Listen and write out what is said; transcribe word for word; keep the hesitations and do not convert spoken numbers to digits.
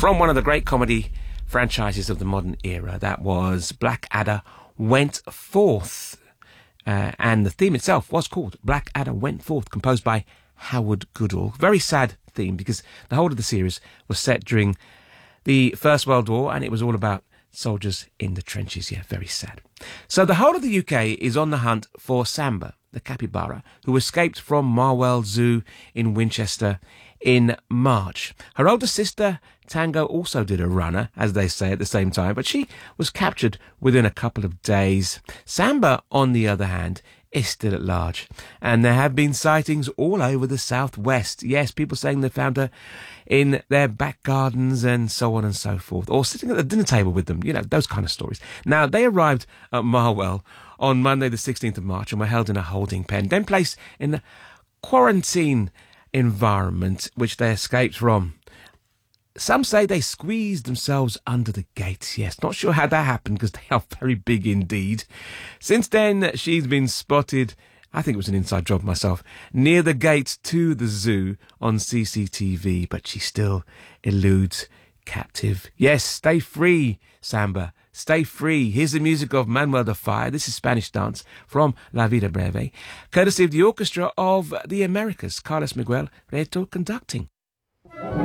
from one of the great comedy franchises of the modern era. That was Blackadder Went Forth. Uh, and the theme itself was called Blackadder Went Forth, composed by Howard Goodall. Very sad theme, because the whole of the series was set during the First World War, and it was all about soldiers in the trenches. Yeah, very sad. So the whole of the U K is on the hunt for Samba, the capybara, who escaped from Marwell Zoo in Winchester in March. Her older sister, Tango, also did a runner, as they say, at the same time, but she was captured within a couple of days. Samba, on the other hand, is still at large, and there have been sightings all over the southwest. Yes, people saying they found her in their back gardens and so on and so forth, or sitting at the dinner table with them, you know, those kind of stories. Now, they arrived at Marwell on Monday the sixteenth of March and were held in a holding pen, then placed in a quarantine environment which they escaped from. Some say they squeezed themselves under the gates. Yes, not sure how that happened, because they are very big indeed. Since then, she's been spotted, I think it was an inside job myself, near the gates to the zoo on C C T V, but she still eludes captive. Yes, stay free, Samba. Stay free. Here's the music of Manuel de Falla. This is Spanish dance from La Vida Breve, courtesy of the Orchestra of the Americas. Carlos Miguel Reto conducting.